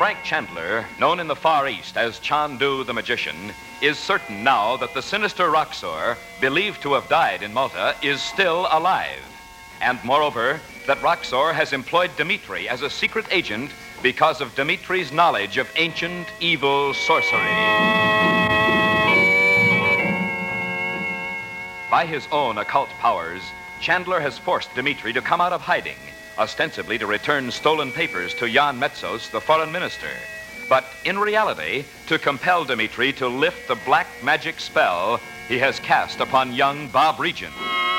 Frank Chandler, known in the Far East as Chandu the Magician, is certain now that the sinister Roxor, believed to have died in Malta, is still alive. And moreover, that Roxor has employed Dmitri as a secret agent because of Dmitri's knowledge of ancient evil sorcery. By his own occult powers, Chandler has forced Dmitri to come out of hiding, ostensibly to return stolen papers to Jan Metzos, the foreign minister, but in reality, to compel Dmitri to lift the black magic spell he has cast upon young Bob Regent.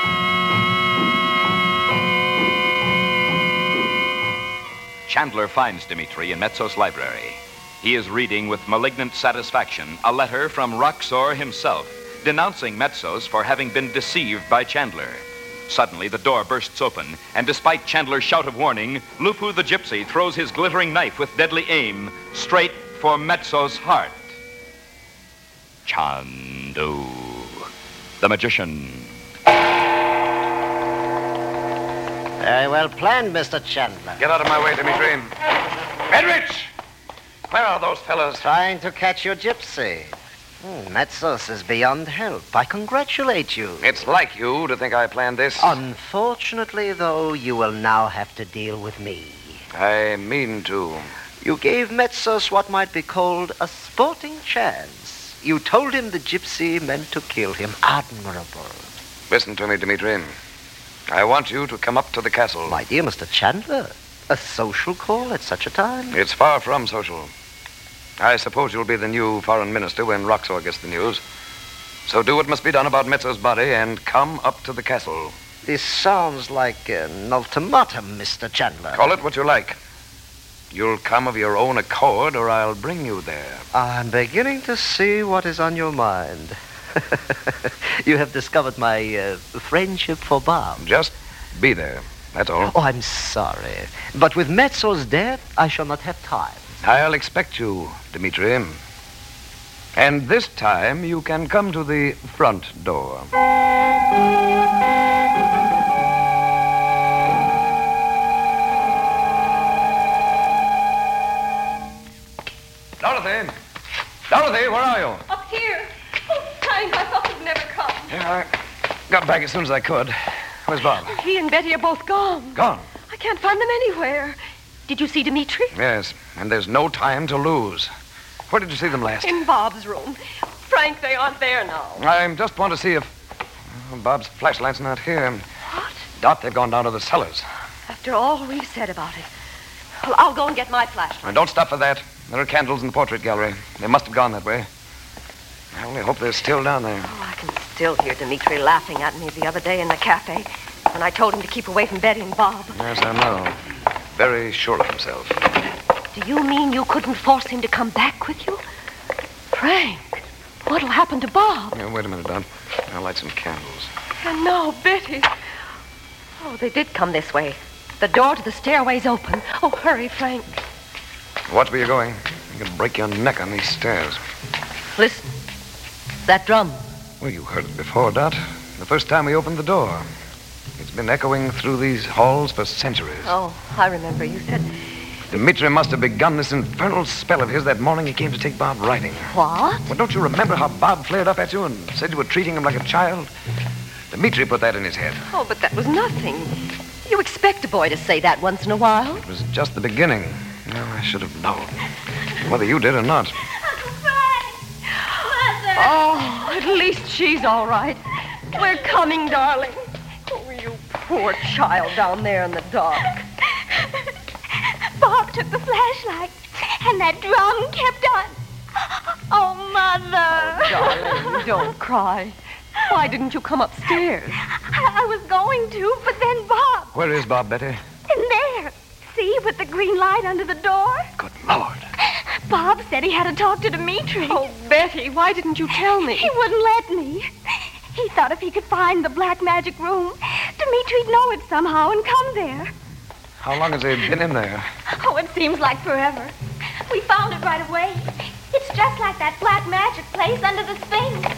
Chandler finds Dmitri in Metzos' library. He is reading with malignant satisfaction a letter from Roxor himself, denouncing Metzos for having been deceived by Chandler. Suddenly, the door bursts open, and despite Chandler's shout of warning, Lupu the gypsy throws his glittering knife with deadly aim straight for Metzos' heart. Chandu, the magician. Very well planned, Mr. Chandler. Get out of my way, Dmitri. Medrich! Where are those fellas? Trying to catch your gypsy. Metzos is beyond help. I congratulate you. It's like you to think I planned this. Unfortunately, though, you will now have to deal with me. I mean to. You gave Metzos what might be called a sporting chance. You told him the gypsy meant to kill him. Admirable. Listen to me, Dmitri. I want you to come up to the castle. My dear Mr. Chandler, a social call at such a time? It's far from social. I suppose you'll be the new foreign minister when Roxor gets the news. So do what must be done about Metzos' body and come up to the castle. This sounds like an ultimatum, Mr. Chandler. Call it what you like. You'll come of your own accord, or I'll bring you there. I'm beginning to see what is on your mind. You have discovered my friendship for Bob. Just be there, that's all. Oh, I'm sorry. But with Metzos' death, I shall not have time. I'll expect you, Dmitri. And this time you can come to the front door. Dorothy! Dorothy, where are you? Up here. Oh, Frank, I thought you'd never come. Yeah, I got back as soon as I could. Where's Bob? He and Betty are both gone. Gone? I can't find them anywhere. Did you see Dmitri? Yes, and there's no time to lose. Where did you see them last? In Bob's room. Frank, they aren't there now. I just want to see if... Bob's flashlight's not here. What? Dot, they've gone down to the cellars. After all we've said about it. Well, I'll go and get my flashlight. And don't stop for that. There are candles in the portrait gallery. They must have gone that way. I only hope they're still down there. Oh, I can still hear Dmitri laughing at me the other day in the cafe when I told him to keep away from Betty and Bob. Yes, I know. Very sure of himself. Do you mean you couldn't force him to come back with you? Frank, what'll happen to Bob? Yeah, wait a minute, Dot. I'll light some candles. And now, Betty. Oh, they did come this way. The door to the stairway's open. Oh, hurry, Frank. Watch where you're going. You can break your neck on these stairs. Listen. That drum. Well, you heard it before, Dot. The first time we opened the door. It's been echoing through these halls for centuries. Oh, I remember. You said... Dmitri must have begun this infernal spell of his that morning he came to take Bob riding. What? Well, don't you remember how Bob flared up at you and said you were treating him like a child? Dmitri put that in his head. Oh, but that was nothing. You expect a boy to say that once in a while. It was just the beginning. No, I should have known. Whether you did or not. Uncle Frank! Mother! Oh, at least she's all right. We're coming, darling. Oh, you poor child down there in the dark. Bob took the flashlight, and that drum kept on. Oh, Mother! Darling, don't cry. Why didn't you come upstairs? I was going to, but then Bob. Where is Bob, Betty? In there. See, with the green light under the door? Good Lord. Bob said he had to talk to Dmitri. Oh, Betty, why didn't you tell me? He wouldn't let me. He thought if he could find the black magic room, Dmitri'd know it somehow and come there. How long has he been in there? Oh, it seems like forever. We found it right away. It's just like that black magic place under the Sphinx.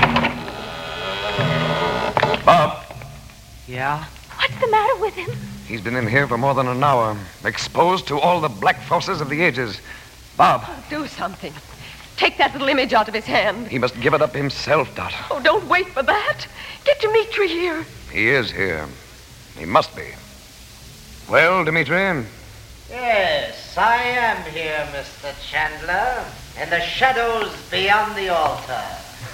Bob. Yeah? What's the matter with him? He's been in here for more than an hour, exposed to all the black forces of the ages. Bob, Do something. Take that little image out of his hand. he must give it up himself, Dot. Oh, don't wait for that. Get Dimitri here. He is here. He must be. Well, Dimitri, Yes, I am here, Mr. Chandler, in the shadows beyond the altar.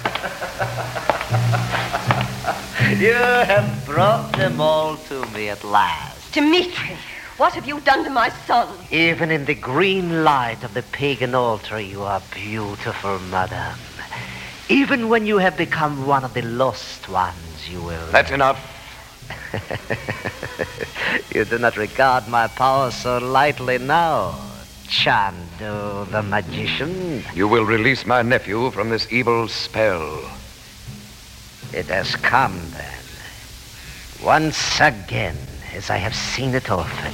You have brought them all to me at last. Dimitri, what have you done to my son? Even in the green light of the pagan altar, you are beautiful, madam. Even when you have become one of the lost ones, you will... that's enough. You do not regard my power so lightly now, Chandu the magician. You will release my nephew from this evil spell. It has come, then. Once again, as I have seen it often.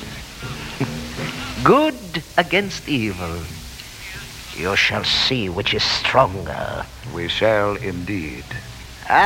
Good against evil. You shall see which is stronger. We shall indeed.